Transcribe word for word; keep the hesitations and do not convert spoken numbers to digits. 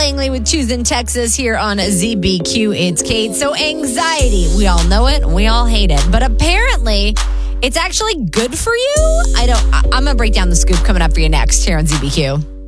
Langley with Choosing Texas here on Z B Q. It's Kate. So anxiety, we all know it, we all hate it, but apparently it's actually good for you. I don't. I, I'm gonna break down the scoop coming up for you next here on Z B Q.